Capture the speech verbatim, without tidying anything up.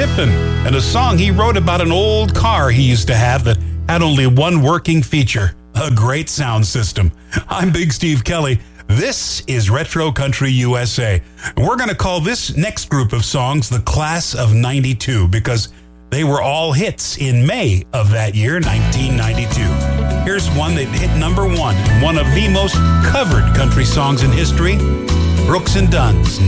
Griffin and a song he wrote about an old car he used to have that had only one working feature, a great sound system. I'm Big Steve Kelly. This is Retro Country U S A. And we're going to call this next group of songs the Class of ninety-two because they were all hits in May of that year, nineteen ninety-two. Here's one that hit number one, one of the most covered country songs in history, Brooks and Dunn's